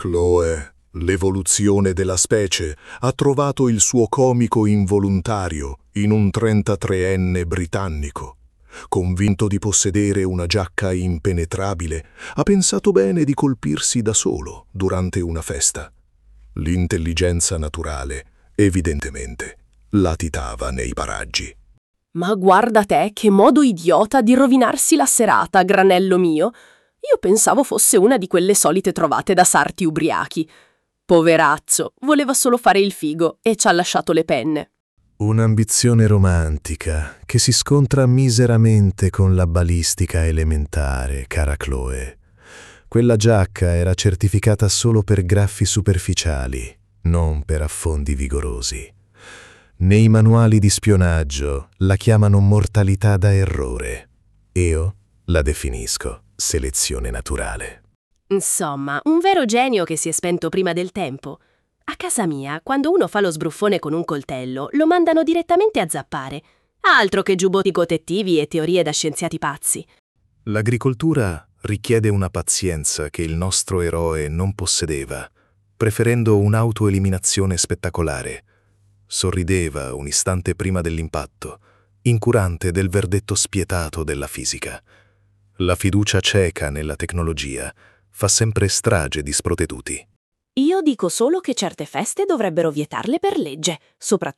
Chloe, l'evoluzione della specie, ha trovato il suo comico involontario in un 33enne britannico. Convinto di possedere una giacca impenetrabile, ha pensato bene di colpirsi da solo durante una festa. L'intelligenza naturale, evidentemente, latitava nei paraggi. Ma guarda te, che modo idiota di rovinarsi la serata, granello mio. Io pensavo fosse una di quelle solite trovate da sarti ubriachi. Poverazzo, voleva solo fare il figo e ci ha lasciato le penne. Un'ambizione romantica che si scontra miseramente con la balistica elementare, cara Chloe. Quella giacca era certificata solo per graffi superficiali, non per affondi vigorosi. Nei manuali di spionaggio la chiamano mortalità da errore. Io la definisco selezione naturale. Insomma, un vero genio che si è spento prima del tempo. A casa mia, quando uno fa lo sbruffone con un coltello, lo mandano direttamente a zappare. Altro che giubbotti gotettivi e teorie da scienziati pazzi. L'agricoltura richiede una pazienza che il nostro eroe non possedeva, preferendo un'autoeliminazione spettacolare. Sorrideva un istante prima dell'impatto, incurante del verdetto spietato della fisica. La fiducia cieca nella tecnologia fa sempre strage di sprovveduti. Io dico solo che certe feste dovrebbero vietarle per legge, soprattutto